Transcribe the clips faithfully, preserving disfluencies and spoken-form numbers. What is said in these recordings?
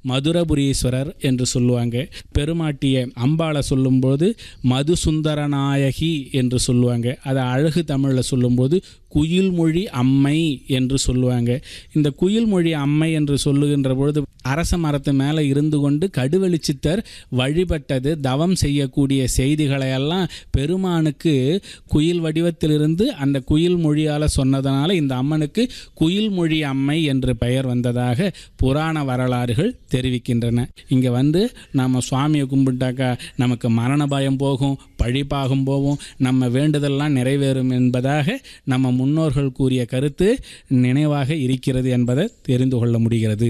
மதுரபுரீஸ்வரர் என்று சொல்லுவாங்க. பெருமாட்டிய அம்பாளை சொல்லும்போது மதுசுந்தரநாயகி என்று சொல்லுவாங்க. அதை அழகு தமிழில் சொல்லும்போது குயில்மொழி அம்மை என்று சொல்லுவாங்க. இந்த குயில்மொழி அம்மை என்று சொல்லுகின்ற பொழுது அரச மரத்து மேலே இருந்து கொண்டு கடுவெளிச்சித்தர் வழிபட்டது, தவம் செய்யக்கூடிய செய்திகளையெல்லாம் பெருமானுக்கு குயில் வடிவத்திலிருந்து அந்த குயில் மொழியால் சொன்னதனால இந்த அம்மனுக்கு குயில்மொழி அம்மை என்று பெயர் வந்ததாக புராண வரலாறுகள் தெரிவிக்கின்றன. இங்கே வந்து நம்ம சுவாமியை கும்பிட்டாக்கா நமக்கு மரண பயம் போகும், பழிப்பாகும் போகும், நம்ம வேண்டுதல்லாம் நிறைவேறும் என்பதாக நம்ம முன்னோர்கள் கூறிய கருத்து நினைவாக இருக்கிறது என்பதை தெரிந்து கொள்ள முடிகிறது.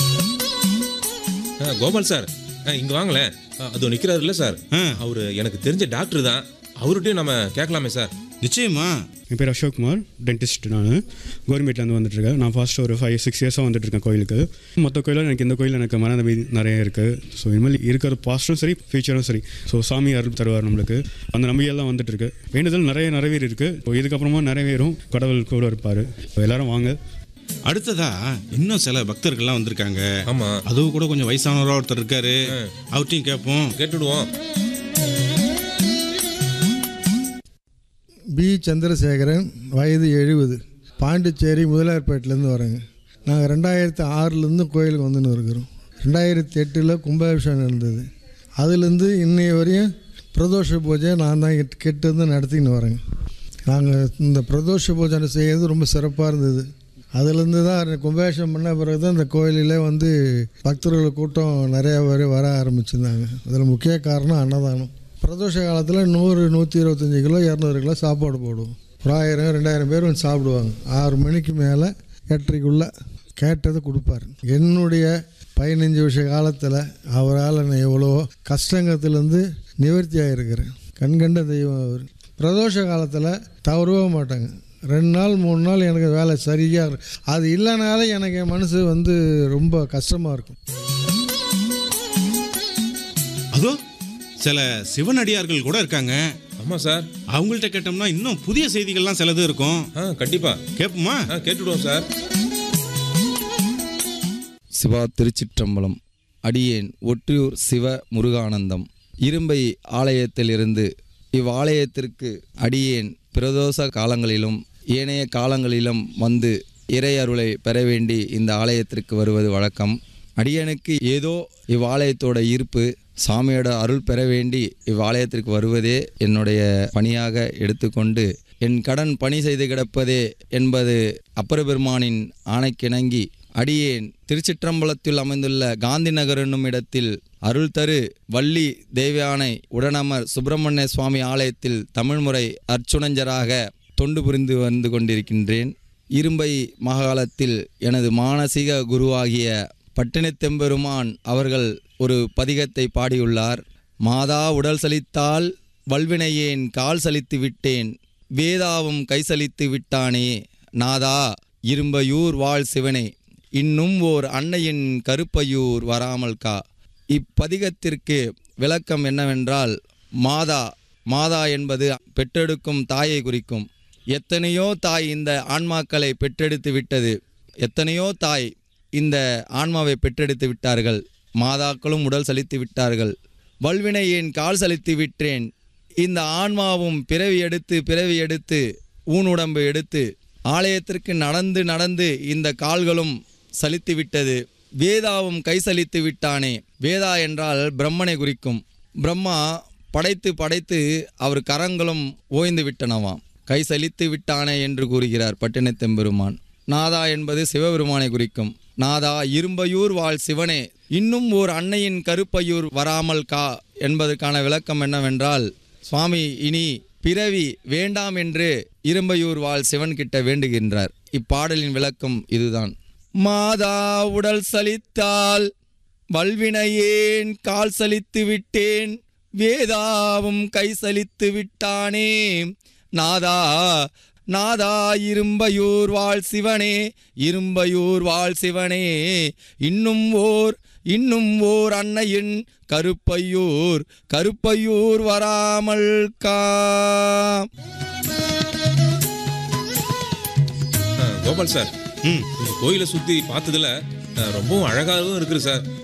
கோபால் சார், இங்க வாங்களேன். அது நிக்கிறாருல்ல சார், அவரு எனக்கு தெரிஞ்ச டாக்டர் தான். அவர்கிட்டயும் நம்ம கேட்கலாமே சார்? நிச்சயமா. என் பேர் அசோக் குமார், டென்டிஸ்ட். நான் கவர்மெண்ட்லேருந்து வந்துட்டுருக்கேன். நான் ஃபாஸ்ட்டு ஒரு ஃபைவ் சிக்ஸ் இயர்ஸாக வந்துட்டுருக்கேன் கோயிலுக்கு. மொத்த கோயிலும் எனக்கு இந்த கோயில் எனக்கு மன நம்பிக்கை நிறைய இருக்குது. ஸோ இனிமேல் இருக்கிற பாஸ்ட்டும் சரி ஃபியூச்சரும் சரி, ஸோ சாமி அருள் தருவார் நம்மளுக்கு. அந்த நம்பிக்கையெல்லாம் வந்துட்டுருக்கு. வேண்டுதல் நிறைய நிறைவேறி இருக்குது. இதுக்கப்புறமா நிறைவேறும், கடவுள் கூட இருப்பார். எல்லோரும் வாங்க. அடுத்ததா இன்னும் சில பக்தர்கள்லாம் வந்திருக்காங்க. ஆமா, அதுவும் கூட கொஞ்சம் வயசானவராக ஒருத்தர் இருக்காரு. அவர்கிட்டையும் கேட்போம், கேட்டுடுவோம். பி சந்திரசேகரன், வயது எழுபது, பாண்டிச்சேரி முதலியார்பேட்டிலேருந்து வரேங்க. நாங்கள் ரெண்டாயிரத்தி ஆறுலேருந்து கோயிலுக்கு வந்துன்னு இருக்கிறோம். ரெண்டாயிரத்தி எட்டில் கும்பாபிஷேகம் நடந்தது. அதுலேருந்து இன்னைய வரையும் பிரதோஷ பூஜை நான் தான் கெட்டு வந்து நடத்தின்னு வரேங்க. நாங்கள் இந்த பிரதோஷ பூஜை செய்கிறது ரொம்ப சிறப்பாக இருந்தது. அதுலேருந்து தான் கும்பாபிஷேகம் பண்ண பிறகு தான் இந்த கோயிலில் வந்து பக்தர்கள் கூட்டம் நிறையா பேர் வர ஆரம்பிச்சிருந்தாங்க. அதில் முக்கிய காரணம் அன்னதானம். பிரதோஷ காலத்தில் நூறு நூற்றி இருபத்தஞ்சி கிலோ இரநூறு கிலோ சாப்பாடு போடுவோம். ஒரு ஆயிரம் ரெண்டாயிரம் பேர் வந்து சாப்பிடுவாங்க. ஆறு மணிக்கு மேலே எட்டரைக்குள்ளே கேட்டதை கொடுப்பார். என்னுடைய பதினஞ்சு வருஷ காலத்தில் அவரால் நான் எவ்வளோ கஷ்டங்கத்திலேருந்து நிவர்த்தி ஆகிருக்கிறேன். கண்கண்ட தெய்வம் அவர். பிரதோஷ காலத்தில் தவறவே மாட்டாங்க. ரெண்டு நாள் மூணு நாள் எனக்கு வேலை சரியாக இருக்கும். அது இல்லைனால எனக்கு என் மனசு வந்து ரொம்ப கஷ்டமாக இருக்கும். அதோ சில சிவனடியார்கள் கூட இருக்காங்க. ஆமாம் சார், அவங்கள்ட்ட கேட்டோம்னா இன்னும் புதிய செய்திகள்லாம் சிலது இருக்கும். ஆ கண்டிப்பாக கேட்போமா? ஆ கேட்டுடுவோம் சார். சிவா திருச்சிற்றம்பலம். அடியேன் ஒற்றியூர் சிவ முருகானந்தம். இரும்பை ஆலயத்திலிருந்து இவ்வாலயத்திற்கு அடியேன் பிரதோஷ காலங்களிலும் ஏனைய காலங்களிலும் வந்து இறை அருளை பெற வேண்டி இந்த ஆலயத்திற்கு வருவது வழக்கம். அடியனுக்கு ஏதோ இவ்வாலயத்தோட ஈர்ப்பு, சாமியோட அருள் பெற வேண்டி இவ்வாலயத்திற்கு வருவதே என்னுடைய பணியாக எடுத்துக்கொண்டு என் கடன் பணி செய்து கிடப்பதே என்பது அப்பர பெருமானின் ஆணைக்கிணங்கி அடியேன் திருச்சிற்றம்பலத்தில் அமைந்துள்ள காந்தி நகர் என்னும் இடத்தில் அருள் தரு வள்ளி தேவயானை உடனமர் சுப்பிரமணிய சுவாமி ஆலயத்தில் தமிழ்முறை அர்ச்சுணஞ்சராக தொண்டு புரிந்து வந்து கொண்டிருக்கின்றேன். இரும்பை மகாலத்தில் எனது மானசீக குருவாகிய பட்டினத்தெம்பெருமான் அவர்கள் ஒரு பதிகத்தை பாடியுள்ளார். மாதா உடல் சலித்தால் வல்வினையேன் கால் சலித்து விட்டேன், வேதாவும் கை சலித்து விட்டானே நாதா இரும்பையூர் வாழ் சிவனே, இன்னும் ஓர் அன்னையின் கருப்பையூர் வராமல் கா. இப்பதிகத்திற்கு விளக்கம் என்னவென்றால், மாதா மாதா என்பது பெற்றெடுக்கும் தாயை குறிக்கும். எத்தனையோ தாய் இந்த ஆன்மாக்களை பெற்றெடுத்து விட்டது. எத்தனையோ தாய் இந்த ஆன்மாவை பெற்றெடுத்து விட்டார்கள். மாதாக்களும் உடல் சலித்து விட்டார்கள். வல்வினை ஏன் கால் சலித்து விட்டேன். இந்த ஆன்மாவும் பிறவி எடுத்து பிறவி எடுத்து ஊனுடம்பு எடுத்து ஆலயத்திற்கு நடந்து நடந்து இந்த கால்களும் சலித்து விட்டது. வேதாவும் கை சலித்து விட்டானே. வேதா என்றால் பிரம்மனை குறிக்கும். பிரம்மா படைத்து படைத்து அவர் கரங்களும் ஓய்ந்து விட்டனவாம். கை சலித்து விட்டானே என்று கூறுகிறார் பட்டினத்தெம்பெருமான். நாதா என்பது சிவபெருமானை குறிக்கும். நாதா இரும்பையூர் வாழ் சிவனே, இன்னும் ஓர் அன்னையின் கருப்பையூர் வராமல் கா என்பதற்கான விளக்கம் என்னவென்றால், சுவாமி இனி பிறவி வேண்டாம் என்று இரும்பையூர் வாழ் சிவன் கிட்ட வேண்டுகின்றார். இப்பாடலின் விளக்கம் இதுதான். மாதா உடல் சலித்தால் வல்வினையேன் கால் சலித்து விட்டேன், வேதாவும் கை சலித்து விட்டானே நாதா நாதா இரும்பையூர் வாழ் சிவனே, இரும்பையூர் வாழ் சிவனே, இன்னும் ஓர் இன்னும் ஓர் அன்னையின் கருப்பையூர் கருப்பையூர் வராமல் கா. கோபால் சார், கோயிலை சுத்தி பார்த்ததுல ரொம்பவும் அழகாகவும் இருக்குது சார்.